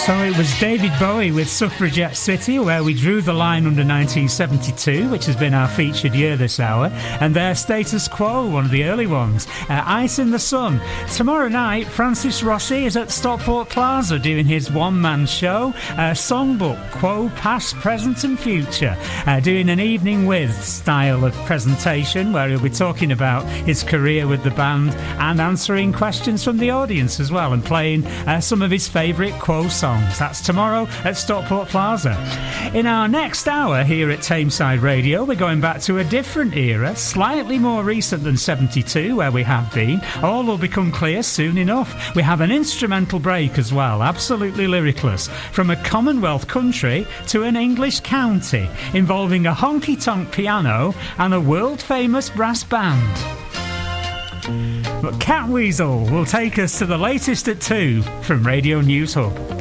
So it was David Bowie with Suffragette City, where we drew the line under 1972, which has been our featured year this hour, and their Status Quo, one of the early ones, Ice in the Sun. Tomorrow night, Francis Rossi is at Stockport Plaza doing his one-man show, Songbook, Quo, Past, Present and Future, doing an evening with style of presentation, where he'll be talking about his career with the band and answering questions from the audience as well, and playing some of his favourite Quo songs. That's tomorrow at Stockport Plaza. In our next hour here at Tameside Radio, we're going back to a different era, slightly more recent than 72, where we have been. All will become clear soon enough. We have an instrumental break as well, absolutely lyricless, from a Commonwealth country to an English county, involving a honky-tonk piano and a world-famous brass band. But Catweasel will take us to the latest at 2 from Radio News Hub.